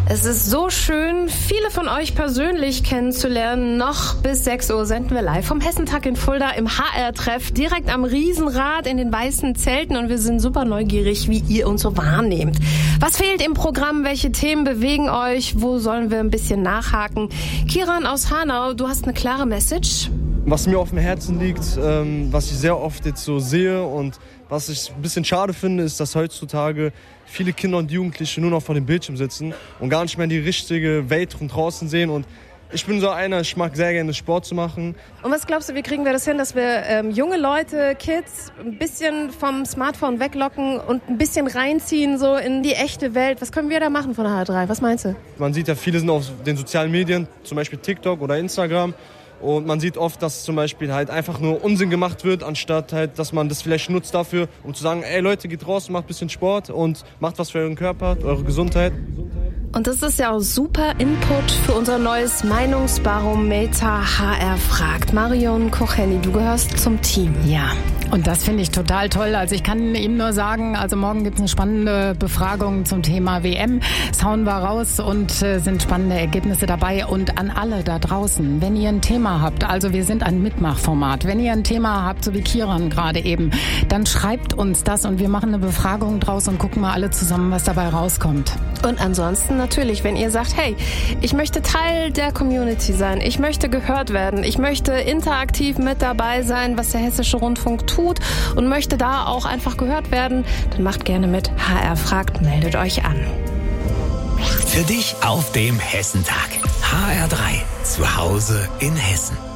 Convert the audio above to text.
Es ist so schön, viele von euch persönlich kennenzulernen. Noch bis 6 Uhr senden wir live vom Hessentag in Fulda im HR-Treff, direkt am Riesenrad in den weißen Zelten. Und wir sind super neugierig, wie ihr uns so wahrnehmt. Was fehlt im Programm? Welche Themen bewegen euch? Wo sollen wir ein bisschen nachhaken? Kiran aus Hanau, du hast eine klare Message. Was mir auf dem Herzen liegt, was ich sehr oft jetzt so sehe und was ich ein bisschen schade finde, ist, dass heutzutage viele Kinder und Jugendliche nur noch vor dem Bildschirm sitzen und gar nicht mehr die richtige Welt von draußen sehen. Und ich bin so einer, ich mag sehr gerne Sport zu machen. Und was glaubst du, wie kriegen wir das hin, dass wir junge Leute, Kids, ein bisschen vom Smartphone weglocken und ein bisschen reinziehen so in die echte Welt? Was können wir da machen von der HR3? Was meinst du? Man sieht ja, viele sind auf den sozialen Medien, zum Beispiel TikTok oder Instagram. Und man sieht oft, dass zum Beispiel halt einfach nur Unsinn gemacht wird, anstatt halt, dass man das vielleicht nutzt dafür, um zu sagen, ey Leute, geht raus, macht ein bisschen Sport und macht was für euren Körper, eure Gesundheit. Und das ist ja auch super Input für unser neues Meinungsbarometer HR fragt. Marion Kocheni, du gehörst zum Team. Ja, und das finde ich total toll. Also ich kann Ihnen nur sagen, also morgen gibt es eine spannende Befragung zum Thema WM. Das hauen wir raus und sind spannende Ergebnisse dabei. Und an alle da draußen, wenn ihr ein Thema habt, also wir sind ein Mitmachformat, wenn ihr ein Thema habt, so wie Kiran gerade eben, dann schreibt uns das und wir machen eine Befragung draus und gucken mal alle zusammen, was dabei rauskommt. Und ansonsten natürlich, wenn ihr sagt, hey, ich möchte Teil der Community sein, ich möchte gehört werden, ich möchte interaktiv mit dabei sein, was der Hessische Rundfunk tut und möchte da auch einfach gehört werden, dann macht gerne mit. HR fragt, meldet euch an. Für dich auf dem Hessentag. HR3, zu Hause in Hessen.